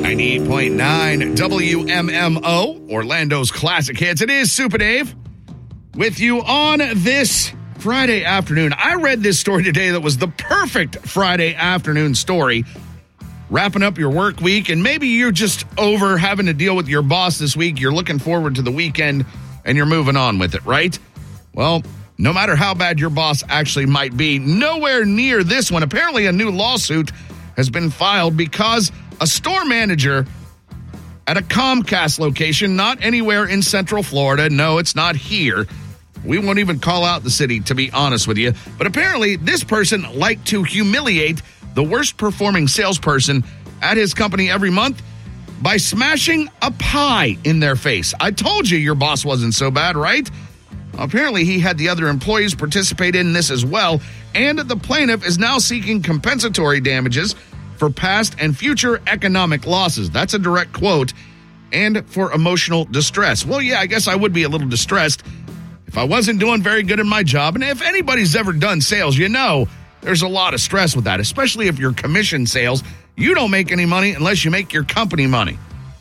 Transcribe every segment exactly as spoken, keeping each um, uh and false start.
ninety-eight point nine W M M O, Orlando's classic hits. It is Super Dave with you on this Friday afternoon. I read this story today that was the perfect Friday afternoon story. Wrapping up your work week, and maybe you're just over having to deal with your boss this week. You're looking forward to the weekend, and you're moving on with it, right? Well, no matter how bad your boss actually might be, nowhere near this one. Apparently, a new lawsuit has been filed because a store manager at a Comcast location, not anywhere in Central Florida, no, it's not here. We won't even call out the city, to be honest with you. But apparently, this person liked to humiliate the worst performing salesperson at his company every month by smashing a pie in their face. I told you your boss wasn't so bad, right? Apparently, he had the other employees participate in this as well, and the plaintiff is now seeking compensatory damages for past and future economic losses. That's a direct quote. And for emotional distress. Well, yeah, I guess I would be a little distressed if I wasn't doing very good in my job. And if anybody's ever done sales, you know there's a lot of stress with that, especially if you're commission sales. You don't make any money unless you make your company money.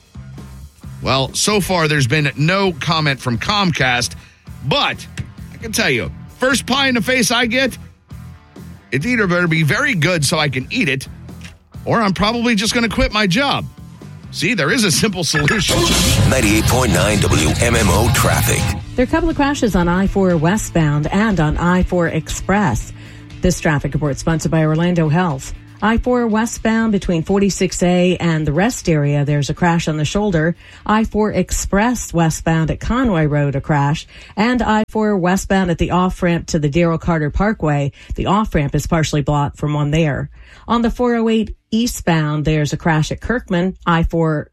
Well, so far there's been no comment from Comcast, but I can tell you, first pie in the face I get, it either better be very good so I can eat it, or I'm probably just going to quit my job. See, there is a simple solution. ninety-eight point nine W M M O traffic. There are a couple of crashes on I four westbound and on I four Express. This traffic report sponsored by Orlando Health. I four westbound between forty-six A and the rest area, there's a crash on the shoulder. I four Express westbound at Conway Road, a crash. And I four westbound at the off-ramp to the Darrell Carter Parkway. The off-ramp is partially blocked from one there. On the four oh eight eastbound, there's a crash at Kirkman. I four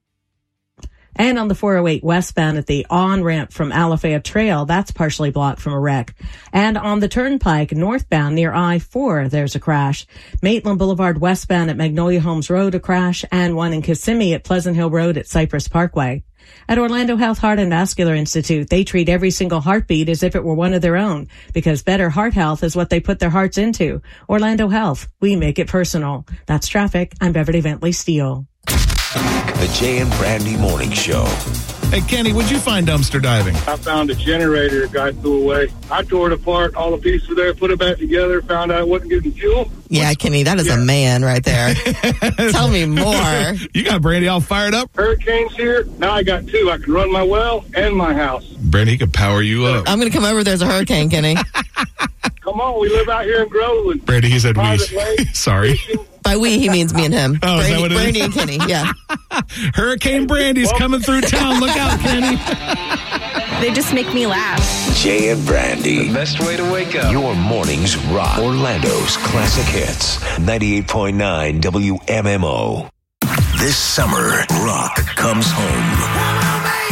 And on the four oh eight westbound at the on-ramp from Alafaya Trail, that's partially blocked from a wreck. And on the Turnpike northbound near I four, there's a crash. Maitland Boulevard westbound at Magnolia Homes Road, a crash, and one in Kissimmee at Pleasant Hill Road at Cypress Parkway. At Orlando Health Heart and Vascular Institute, they treat every single heartbeat as if it were one of their own, because better heart health is what they put their hearts into. Orlando Health, we make it personal. That's traffic. I'm Beverly Bentley Steele. The Jay and Brandy Morning Show. Hey, Kenny, what'd you find dumpster diving? I found a generator a guy threw away. I tore it apart, all the pieces there, put it back together, found out it wasn't getting fuel. Yeah, What's, Kenny, that is yeah. a man right there. Tell me more. You got Brandy all fired up? Hurricane's here. Now I got two. I can run my well and my house. Brandy could power you up. I'm going to come over. There's a hurricane, Kenny. Come on, we live out here in Groveland. Brandy, he said we. Sorry. By we, he means me and him. Oh, Brandy, is that what it Brandy is? and Kenny, yeah. Hurricane Brandy's well, coming through town. Look out, Kenny. They just make me laugh. Jay and Brandy. The best way to wake up. Your mornings rock. Orlando's classic hits. ninety-eight point nine W M M O. This summer, rock comes home.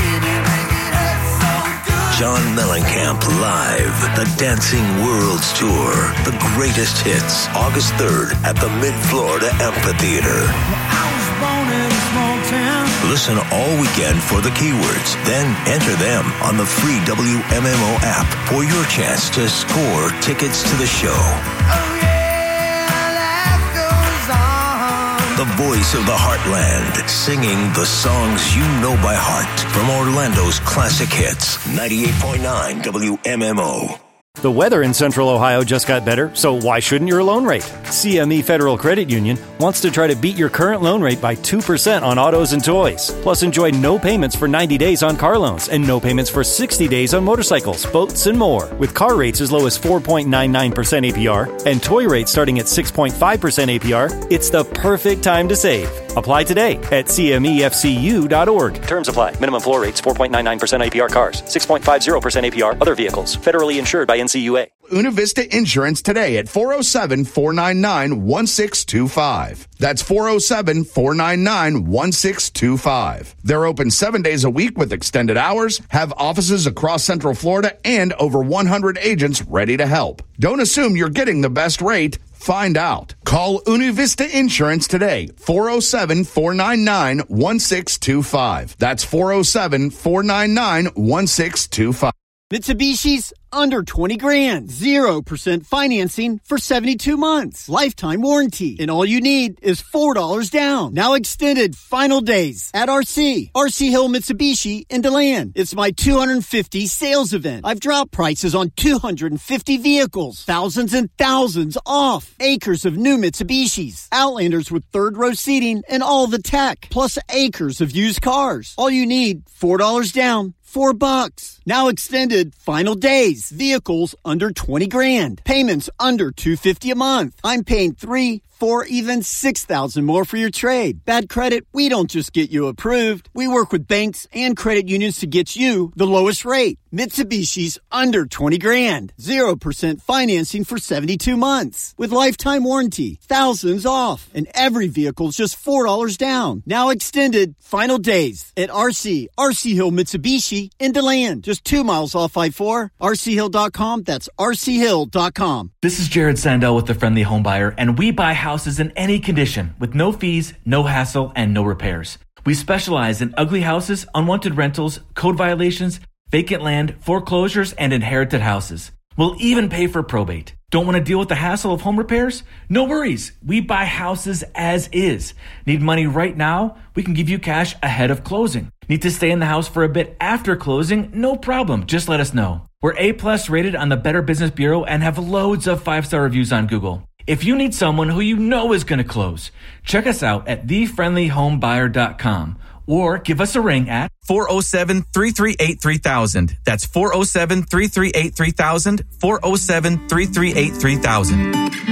John Mellencamp live, the Dancing Worlds Tour, the greatest hits, August third at the Mid-Florida Amphitheater. Listen all weekend for the keywords, then enter them on the free W M M O app for your chance to score tickets to the show. The voice of the heartland, singing the songs you know by heart from Orlando's classic hits, ninety-eight point nine W M M O. The weather in Central Ohio just got better, so why shouldn't your loan rate? C M E Federal Credit Union wants to try to beat your current loan rate by two percent on autos and toys. Plus, enjoy no payments for ninety days on car loans and no payments for sixty days on motorcycles, boats, and more. With car rates as low as four point nine nine percent A P R and toy rates starting at six point five percent A P R, it's the perfect time to save. Apply today at C M E F C U dot org. Terms apply. Minimum floor rates four point nine nine percent A P R cars, six point five zero percent A P R other vehicles. Federally insured by N C U A. Una Vista Insurance today at four oh seven, four nine nine, one six two five. That's four oh seven, four nine nine, one six two five. They're open seven days a week with extended hours, have offices across Central Florida, and over one hundred agents ready to help. Don't assume you're getting the best rate. Find out. Call Una Vista Insurance today, four oh seven, four nine nine, one six two five. That's four oh seven, four nine nine, one six two five. Mitsubishi's under twenty grand. zero percent financing for seventy-two months. Lifetime warranty. And all you need is four dollars down. Now extended final days at R C. R C Hill Mitsubishi in DeLand. It's my two hundred fifty sales event. I've dropped prices on two hundred fifty vehicles. Thousands and thousands off. Acres of new Mitsubishis. Outlanders with third row seating and all the tech. Plus acres of used cars. All you need, four dollars down. Four bucks. Now extended final days. Vehicles under twenty grand. Payments under two hundred fifty a month. I'm paying three, four, even six thousand more for your trade. Bad credit, we don't just get you approved. We work with banks and credit unions to get you the lowest rate. Mitsubishi's under twenty grand. Zero percent financing for seventy-two months. With lifetime warranty. Thousands off. And every vehicle's just four dollars down. Now extended final days at R C. R C Hill Mitsubishi in DeLand. Just two miles off I four. R C hill dot com. That's R C hill dot com. This is Jared Sandell with The Friendly Home Buyer, and we buy houses in any condition with no fees, no hassle, and no repairs. We specialize in ugly houses, unwanted rentals, code violations, vacant land, foreclosures, and inherited houses. We'll even pay for probate. Don't want to deal with the hassle of home repairs? No worries. We buy houses as is. Need money right now? We can give you cash ahead of closing. Need to stay in the house for a bit after closing? No problem. Just let us know. We're A-plus rated on the Better Business Bureau and have loads of five-star reviews on Google. If you need someone who you know is going to close, check us out at the friendly home buyer dot com or give us a ring at four oh seven, three three eight, three thousand. That's four oh seven, three three eight, three thousand, four oh seven, three three eight, three thousand.